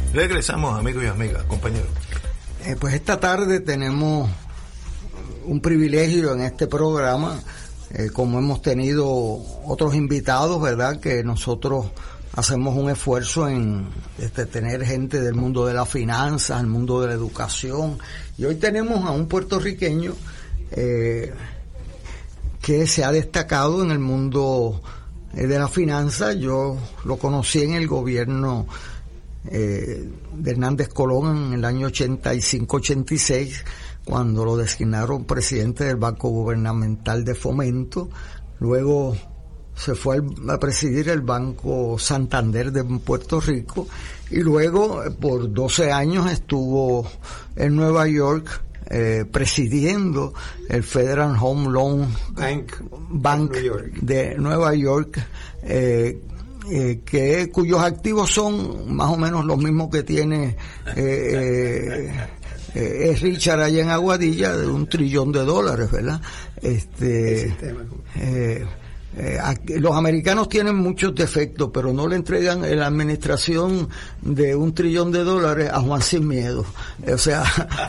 Regresamos, amigos y amigas, compañeros. Pues esta tarde tenemos un privilegio en este programa, como hemos tenido otros invitados, ¿verdad? Que nosotros hacemos un esfuerzo en tener gente del mundo de las finanzas, el mundo de la educación, y hoy tenemos a un puertorriqueño que se ha destacado en el mundo de la finanza. Yo lo conocí en el gobierno de Hernández Colón en el año 85-86, cuando lo designaron presidente del Banco Gubernamental de Fomento. Luego se fue a presidir el Banco Santander de Puerto Rico, y luego por 12 años estuvo en Nueva York presidiendo el Federal Home Loan Bank de Nueva York, cuyos activos son más o menos los mismos que tiene es Richard allá en Aguadilla, de $1 trillón, ¿verdad? Los americanos tienen muchos defectos, pero no le entregan la administración de $1 trillón a Juan Sin Miedo. O sea,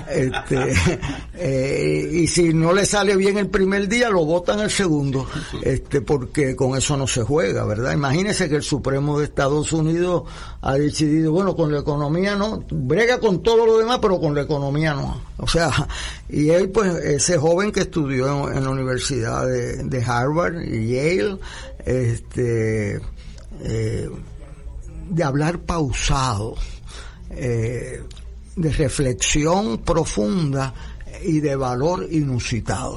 y si no le sale bien el primer día, lo votan el segundo, porque con eso no se juega, ¿verdad? Imagínense que el Supremo de Estados Unidos ha decidido, bueno, con la economía no, brega con todo lo demás, pero con la economía no. O sea, y él, pues, ese joven que estudió en la Universidad de Harvard y Yale, de hablar pausado, de reflexión profunda y de valor inusitado.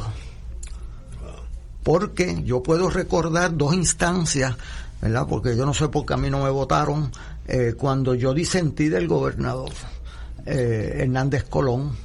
Porque yo puedo recordar 2 instancias, ¿verdad? Porque yo no sé por qué a mí no me votaron, cuando yo disentí del gobernador Hernández Colón.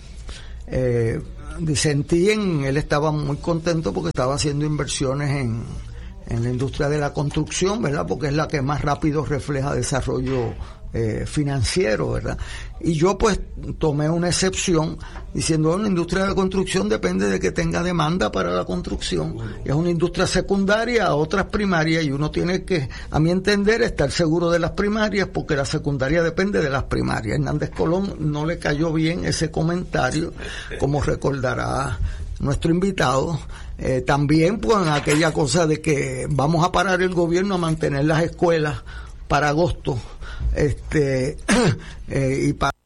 Disentí él estaba muy contento porque estaba haciendo inversiones en la industria de la construcción, ¿verdad? Porque es la que más rápido refleja desarrollo financiero, ¿verdad? Y yo pues tomé una excepción diciendo, bueno, la industria de la construcción depende de que tenga demanda para la construcción. Es una industria secundaria a otras primarias, y uno tiene que, a mi entender, estar seguro de las primarias, porque la secundaria depende de las primarias. Hernández Colón no le cayó bien ese comentario, como recordará nuestro invitado. También pues aquella cosa de que vamos a parar el gobierno a mantener las escuelas para agosto, y para